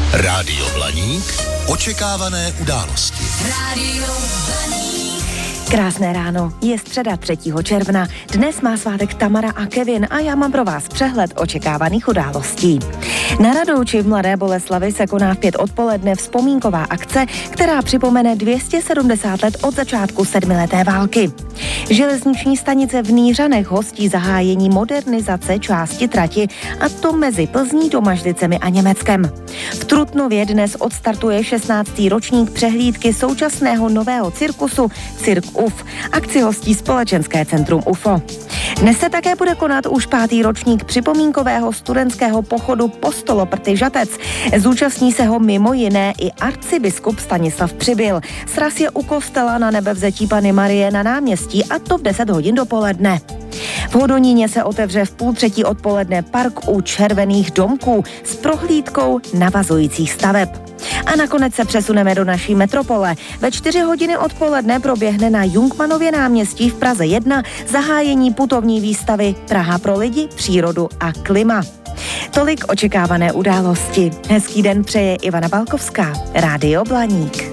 Rádio Blaník. Očekávané události. Rádio Blaník. Krásné ráno, je středa 3. června. Dnes má svátek Tamara a Kevin a já mám pro vás přehled očekávaných událostí. Na Radouči v Mladé Boleslavi se koná v 5 odpoledne vzpomínková akce, která připomene 270 let od začátku sedmileté války. Železniční stanice v Nýřanech hostí zahájení modernizace části trati, a to mezi Plzní, Domažlicemi a Německem. V Trutnově dnes odstartuje 16. ročník přehlídky současného nového cirkusu Cirk UF. Akci hostí Společenské centrum UFO. Dnes se také bude konat už 5. ročník připomínkového studentského pochodu Postoloprty Žatec. Zúčastní se ho mimo jiné i arcibiskup Stanislav Přibyl. Sraz je u kostela Na Nebevzetí Panny Marie na náměstí, a to v 10 hodin dopoledne. V Hodoníně se otevře v 2:30 odpoledne park u Červených domků s prohlídkou navazujících staveb. A nakonec se přesuneme do naší metropole. Ve 4 hodiny odpoledne proběhne na Jungmannově náměstí v Praze 1 zahájení putovní výstavy Praha pro lidi, přírodu a klima. Tolik očekávané události. Hezký den přeje Ivana Balkovská, Rádio Blaník.